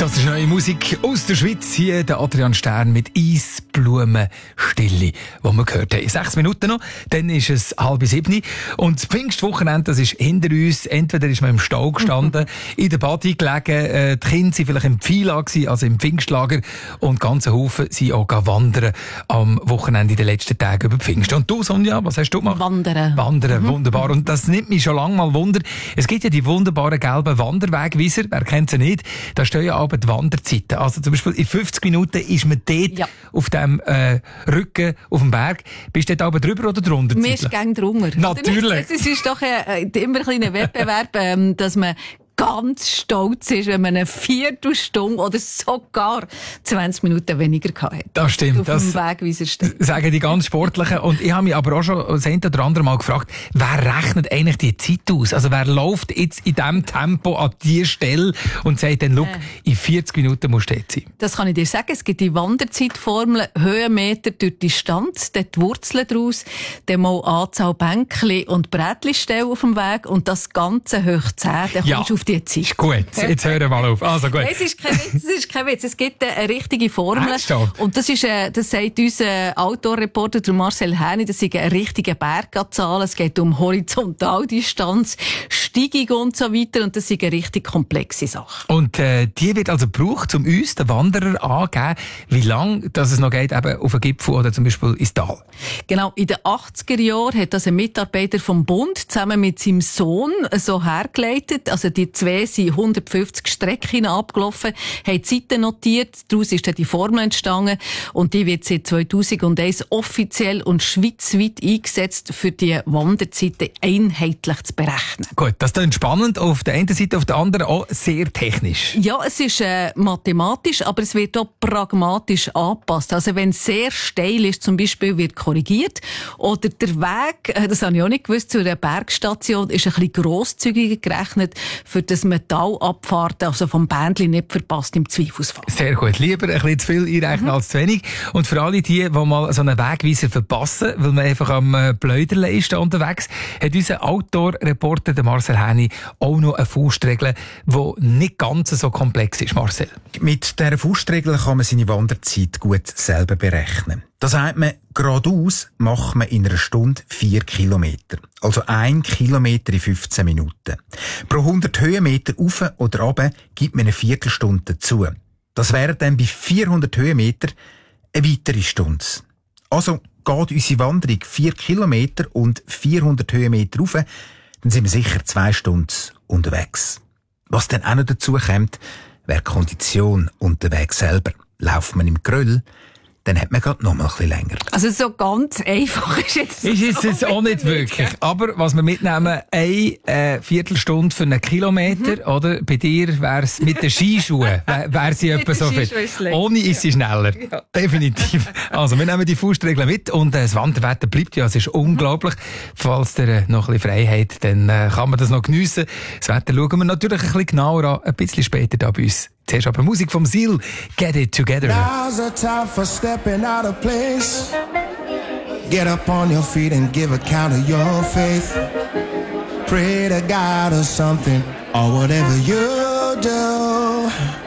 Das ist neue Musik aus der Schweiz. Hier der Adrian Stern mit Eisblumenstille, wo wir gehört haben. 6 Minuten noch, dann ist es 6:30. Und das Pfingstwochenende, das ist hinter uns. Entweder ist man im Stau gestanden, in der Badi gelegen, die Kinder waren vielleicht im Pfila gewesen, also im Pfingstlager. Und ganze Haufen sind auch wandern am Wochenende in den letzten Tagen über Pfingsten. Und du, Sonja, was hast du gemacht? Wandern, wunderbar. Und das nimmt mich schon lange mal Wunder. Es gibt ja die wunderbaren gelben Wanderwegweiser. Wer kennt sie nicht? Da stehen ja aber die Wanderzeiten. Also zum Beispiel in 50 Minuten ist man dort auf dem Rücken auf dem Berg. Bist du dort aber drüber oder drunter? Mir ist gäng drunter. Natürlich. Es ist doch immer ein kleiner Wettbewerb, dass man ganz stolz ist, wenn man eine Viertelstunde oder sogar 20 Minuten weniger hat. Das stimmt. Auf dem Wegweiser steht. Sagen die ganz Sportlichen. Und ich habe mich aber auch schon das eine oder andere Mal gefragt, wer rechnet eigentlich die Zeit aus? Also wer läuft jetzt in diesem Tempo an diese Stelle und sagt dann, schau, in 40 Minuten musst du dort sein? Das kann ich dir sagen. Es gibt die Wanderzeitformel, Höhenmeter durch Distanz, dann die Wurzeln daraus, dann mal Anzahl Bänkchen und Brätchenstellen auf dem Weg und das Ganze hoch 10. Dann kommst du auf die Zeit. Ist gut, jetzt hören wir mal auf. Also gut. Es ist kein Witz. Es gibt eine richtige Formel. Und das sagt unser Outdoor-Reporter, der Marcel Häni, das ist eine richtige Berganzahl. Es geht um Horizontaldistanz, Steigung und so weiter. Und das ist eine richtig komplexe Sache. Und die wird also gebraucht, um uns, den Wanderer, angeben, wie lange es noch geht, eben auf den Gipfel oder zum Beispiel ins Tal. Genau. In den 80er Jahren hat das ein Mitarbeiter vom Bund zusammen mit seinem Sohn so hergeleitet. Also die zwei sind 150 Strecken abgelaufen, haben Zeiten notiert, daraus ist dann die Formel entstanden und die wird seit 2001 offiziell und schweizweit eingesetzt, für die Wanderzeiten einheitlich zu berechnen. Gut, das ist spannend auf der einen Seite, auf der anderen auch sehr technisch. Ja, es ist mathematisch, aber es wird auch pragmatisch angepasst. Also wenn es sehr steil ist, zum Beispiel, wird korrigiert. Oder der Weg, das habe ich auch nicht gewusst, zu einer Bergstation ist ein bisschen grosszügiger gerechnet, für das Metallabfahrten, also vom Bändchen nicht verpasst im Zweifelsfall. Sehr gut. Lieber ein bisschen zu viel einrechnen als zu wenig. Und für alle die mal so einen Wegweiser verpassen, weil man einfach am Bläuderle ist da unterwegs, hat unser Outdoor-Reporter, der Marcel Häni, auch noch eine Faustregel, die nicht ganz so komplex ist, Marcel. Mit dieser Faustregel kann man seine Wanderzeit gut selber berechnen. Da sagt man, geradeaus macht man in einer Stunde 4 Kilometer. Also 1 Kilometer in 15 Minuten. Pro 100 Höhenmeter rauf oder runter gibt man eine Viertelstunde dazu. Das wäre dann bei 400 Höhenmeter eine weitere Stunde. Also geht unsere Wanderung 4 Kilometer und 400 Höhenmeter rauf, dann sind wir sicher 2 Stunden unterwegs. Was dann auch noch dazu kommt, wäre Kondition und der Weg selber. Lauft man im Geröll, dann hat man gerade noch mal ein bisschen länger. Also so ganz einfach ist jetzt jetzt auch nicht wirklich. Aber was wir mitnehmen, eine Viertelstunde für einen Kilometer, oder? Bei dir wäre es mit den Skischuhen, wäre sie etwa so viel. Ohne ist sie schneller. Ja. Definitiv. Also wir nehmen die Faustregeln mit und das Wanderwetter bleibt ja, es ist unglaublich. Falls ihr noch ein bisschen Freiheit, dann kann man das noch geniessen. Das Wetter schauen wir natürlich ein bisschen genauer an, ein bisschen später da bei uns. Zuerst aber Musik vom Seal, Get It Together. Now's the time for stepping out of place. Get up on your feet and give account of your faith. Pray to God or something, or whatever you do.